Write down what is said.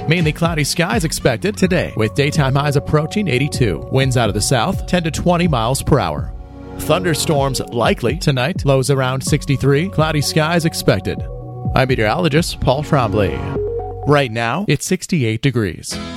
Mainly cloudy skies expected today, with daytime highs approaching 82. Winds out of the south, 10 to 20 miles per hour. Thunderstorms likely tonight, lows around 63. Cloudy skies expected. I'm meteorologist Paul Trombley. Right now, it's 68 degrees.